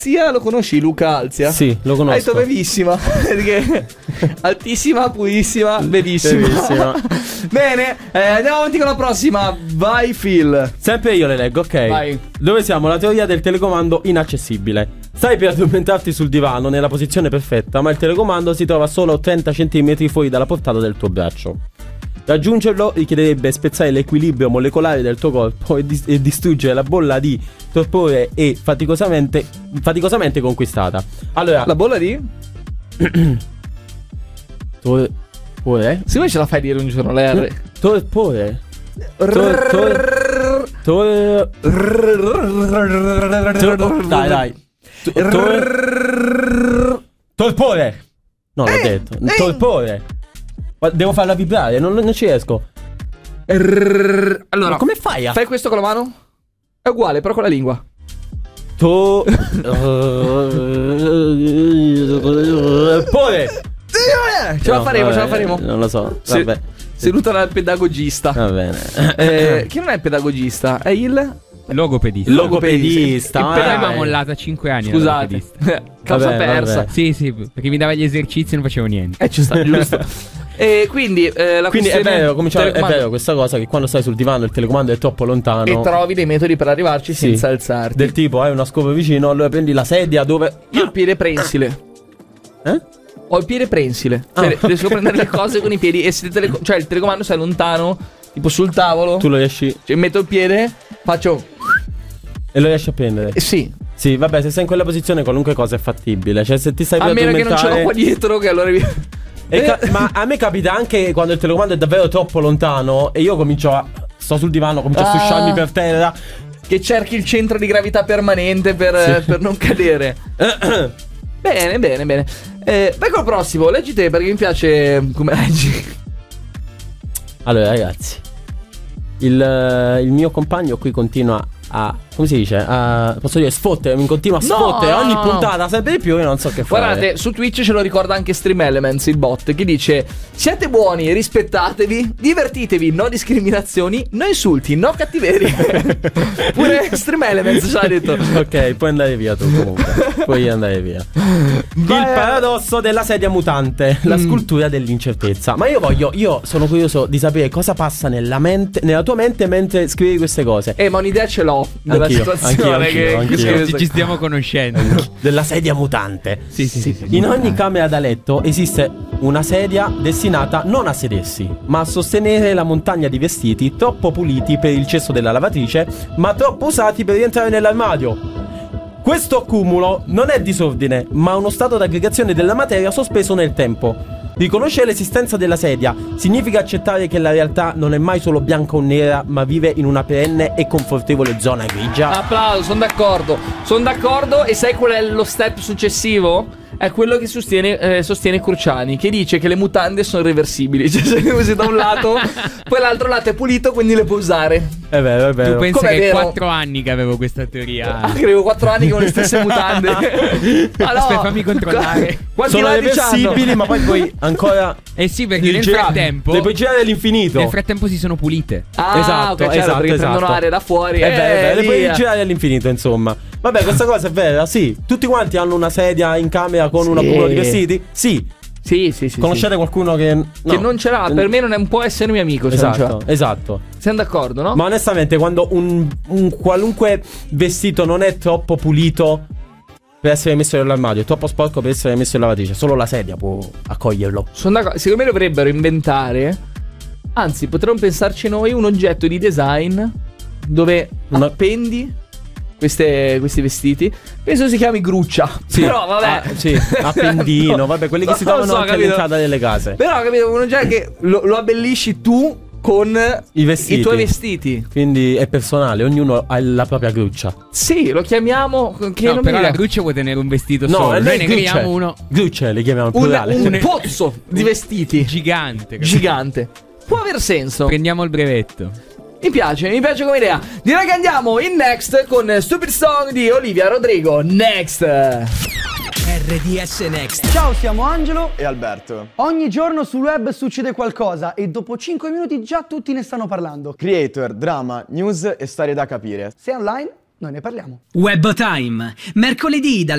Lo conosci Luca Alzia? Sì, lo conosco. Hai detto bevissima. Perché altissima, purissima, bevissima. Bene, andiamo avanti con la prossima. Vai Phil. Sempre io le leggo, ok. Vai. Dove siamo? La teoria del telecomando inaccessibile. Stai per addormentarti sul divano nella posizione perfetta, ma il telecomando si trova solo 30 cm fuori dalla portata del tuo braccio. Raggiungerlo richiederebbe spezzare l'equilibrio molecolare del tuo corpo e distruggere la bolla di torpore e faticosamente conquistata. Allora, la bolla di? Torpore? Se vuoi ce la fai dire un giorno l'R. Torpore? Dai. Torpore! No, l'ho detto. Torpore! Devo farla vibrare, non ci riesco. Allora, ma come fai a... Fai questo con la mano? È uguale, però con la lingua. Torpore! Ce la faremo. Non lo so, vabbè. Seduta dal pedagogista. Va bene. Chi non è il pedagogista? È il... Logopedista. Però mi ha mollata 5 anni. Scusate. Causa persa. Vabbè. Sì, perché mi dava gli esercizi e non facevo niente. Ci sta, giusto. E quindi è vero, è vero questa cosa, che quando stai sul divano il telecomando è troppo lontano e trovi dei metodi per arrivarci senza alzarti. Del tipo, hai una scopa vicino, allora prendi la sedia dove... Io ho il piede prensile. Ho il piede prensile. Cioè, riesco a prendere le cose con i piedi. E se cioè il telecomando sei lontano, tipo sul tavolo, tu lo riesci... Cioè metto il piede, faccio... E lo riesci a prendere? Sì. Sì, vabbè, se sei in quella posizione qualunque cosa è fattibile. Cioè se ti stai per addormentare... A meno che non ce l'ho qua dietro, che allora... Ma a me capita anche quando il telecomando è davvero troppo lontano e io sto sul divano, comincio a susciarmi per terra, che cerchi il centro di gravità permanente per non cadere. Bene. Vai col prossimo, leggi te perché mi piace come leggi. Allora ragazzi, il mio compagno qui continua a... come si dice? Posso dire sfottere, mi continua a sfottere ogni puntata sempre di più, io non so che fare. Guardate, su Twitch ce lo ricorda anche Stream Elements, il bot, che dice: siate buoni, rispettatevi, divertitevi, no discriminazioni, no insulti, no cattiveria. Pure Stream Elements ce l'ha detto. Ok, puoi andare via tu comunque. Puoi andare via. Il paradosso della sedia mutante, la scultura dell'incertezza. Ma io sono curioso di sapere cosa passa nella tua mente mentre scrivi queste cose. Ma un'idea ce l'ho della situazione anch'io. Ci stiamo conoscendo. Della sedia mutante. Sì. In ogni camera da letto esiste una sedia destinata non a sedersi, ma a sostenere la montagna di vestiti troppo puliti per il cesso della lavatrice, ma troppo usati per rientrare nell'armadio. Questo accumulo non è disordine, ma uno stato d'aggregazione della materia sospeso nel tempo. Riconoscere l'esistenza della sedia significa accettare che la realtà non è mai solo bianca o nera, ma vive in una perenne e confortevole zona grigia. Applauso, sono d'accordo. E sai qual è lo step successivo? È quello che sostiene Cruciani, che dice che le mutande sono reversibili. Cioè se le usi da un lato, poi l'altro lato è pulito, quindi le puoi usare. È vero. Tu pensi com'è che è vero? 4 anni che avevo questa teoria? Avevo 4 anni con le stesse mutande. Aspetta, fammi controllare. Sono reversibili, ma poi puoi ancora... sì, perché nel frattempo le puoi girare all'infinito. Nel frattempo si sono pulite. Esatto, okay, perché prendono aria da fuori. Le puoi girare all'infinito, insomma. Vabbè, questa cosa è vera, sì. Tutti quanti hanno una sedia in camera con una cumulo di vestiti? Sì. Conoscete qualcuno che non ce l'ha? Per me non può essere mio amico. Esatto. Siamo d'accordo, no? Ma onestamente, quando un qualunque vestito non è troppo pulito per essere messo nell'armadio, è troppo sporco per essere messo in lavatrice, solo la sedia può accoglierlo. Sono d'accordo. Secondo me dovrebbero inventare, anzi potremmo pensarci noi, un oggetto di design dove appendi questi vestiti. Penso si chiami gruccia. Sì. Però vabbè, appendino. No, vabbè, quelli che si trovano anche all'entrata delle case. Però capito, un oggetto che lo abbellisci tu con i tuoi vestiti. Quindi è personale, ognuno ha la propria gruccia. Sì, lo chiamiamo. Che no, però la gruccia vuoi tenere un vestito solo. Noi ne creiamo uno. Grucce le chiamiamo in plurale. Un pozzo di vestiti gigante. Può aver senso. Prendiamo il brevetto. Mi piace come idea. Direi che andiamo in next con Stupid Song di Olivia Rodrigo. Next. RDS Next. Ciao, siamo Angelo e Alberto. Ogni giorno sul web succede qualcosa e dopo 5 minuti già tutti ne stanno parlando. Creator, drama, news e storie da capire. Se è online, noi ne parliamo. Web Time, mercoledì dalle